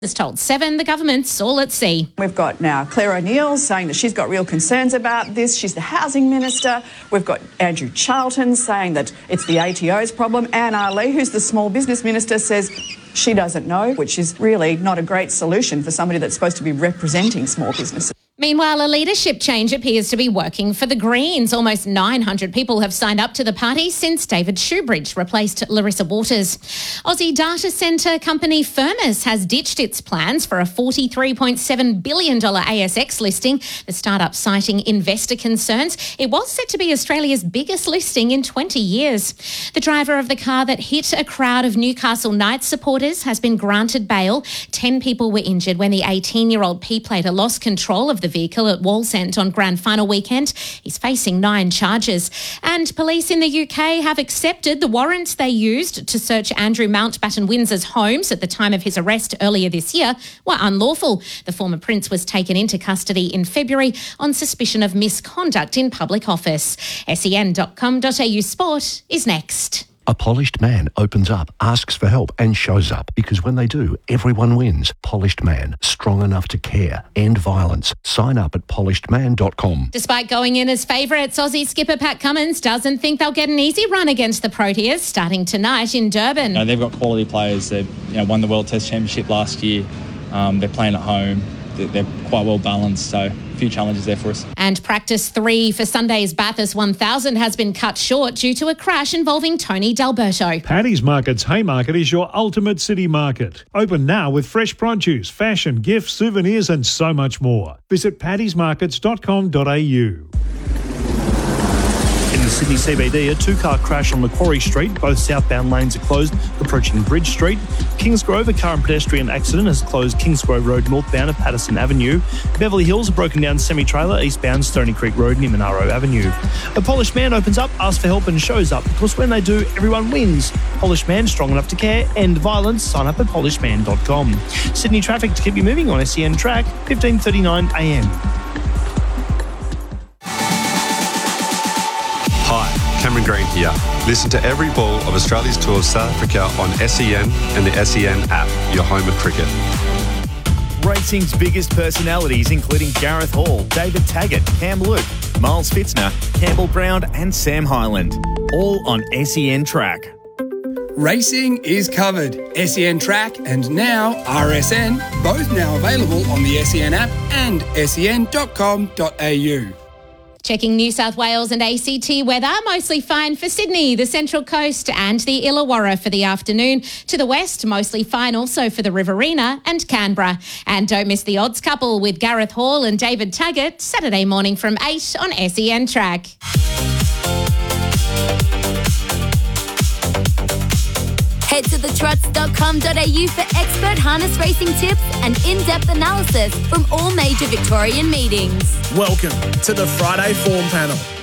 Has told Seven the government's all at sea. We've got now Claire O'Neill saying that she's got real concerns about this. She's the housing minister. We've got Andrew Charlton saying that it's the ATO's problem. Anne Ali, who's the small business minister, says she doesn't know, which is really not a great solution for somebody that's supposed to be representing small businesses. Meanwhile, a leadership change appears to be working for the Greens. Almost 900 people have signed up to the party since David Shoebridge replaced Larissa Waters. Aussie data centre company Firmus has ditched its plans for a $43.7 billion ASX listing, the startup citing investor concerns. It was set to be Australia's biggest listing in 20 years. The driver of the car that hit a crowd of Newcastle Knights supporters has been granted bail. 10 people were injured when the 18-year-old P-plater lost control of the vehicle at Wallsend on grand final weekend. He's facing 9 charges. And police in the UK have accepted the warrants they used to search Andrew Mountbatten Windsor's homes at the time of his arrest earlier this year were unlawful. The former prince was taken into custody in February on suspicion of misconduct in public office. sen.com.au sport is next. A polished man opens up, asks for help and shows up. Because when they do, everyone wins. Polished Man, strong enough to care. End violence. Sign up at polishedman.com. Despite going in as favourites, Aussie skipper Pat Cummins doesn't think they'll get an easy run against the Proteas starting tonight in Durban. They've got quality players. They won the World Test Championship last year. They're playing at home. They're quite well balanced, so a few challenges there for us. And practice 3 for Sunday's Bathurst 1000 has been cut short due to a crash involving Tony D'Alberto. Paddy's Market's Haymarket is your ultimate city market. Open now with fresh produce, fashion, gifts, souvenirs and so much more. Visit paddysmarkets.com.au. In the Sydney CBD, a 2-car crash on Macquarie Street. Both southbound lanes are closed, approaching Bridge Street. Kingsgrove, a car and pedestrian accident has closed Kingsgrove Road northbound of Patterson Avenue. Beverly Hills, a broken down semi-trailer eastbound Stony Creek Road near Monaro Avenue. A polished man opens up, asks for help and shows up, because when they do, everyone wins. Polished Man, strong enough to care. End violence. Sign up at polishedman.com. Sydney traffic to keep you moving on SEN track, 15:39am. Hi, Cameron Green here. Listen to every ball of Australia's tour of South Africa on SEN and the SEN app, your home of cricket. Racing's biggest personalities, including Gareth Hall, David Taggart, Cam Luke, Miles Fitzner, Campbell Brown and Sam Hyland. All on SEN Track. Racing is covered. SEN Track and now RSN, both now available on the SEN app and sen.com.au. Checking New South Wales and ACT weather, mostly fine for Sydney, the Central Coast and the Illawarra for the afternoon. To the west, mostly fine also for the Riverina and Canberra. And don't miss the odds couple with Gareth Hall and David Taggart, Saturday morning from 8 on SEN Track. Head to thetrots.com.au for expert harness racing tips and in-depth analysis from all major Victorian meetings. Welcome to the Friday Form Panel.